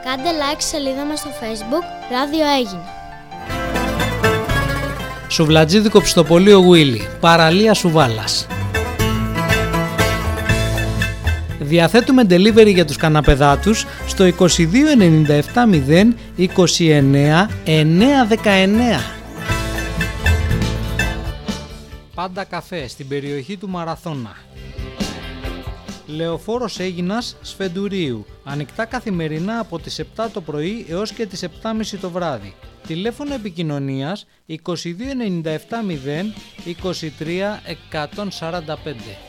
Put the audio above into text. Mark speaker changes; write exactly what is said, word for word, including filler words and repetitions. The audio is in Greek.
Speaker 1: Κάντε like στη σελίδα μας στο Facebook Ράδιο Αίγινα.
Speaker 2: Σουβλατζίδικο Πιστοπωλείο Γουίλι, παραλία Σουβάλας. Διαθέτουμε delivery για τους καναπεδάτους στο είκοσι δύο ενενήντα επτά μηδέν είκοσι εννέα εννιακόσια δεκαεννέα. Πάντα καφέ στην περιοχή του Μαραθώνα. Λεωφόρος Αίγινας Σφεντουρίου. Ανοιχτά καθημερινά από τις επτά το πρωί έως και τις επτά και μισή το βράδυ. Τηλέφωνο επικοινωνίας είκοσι δύο ενενήντα επτά μηδέν είκοσι τρία εκατόν σαράντα πέντε.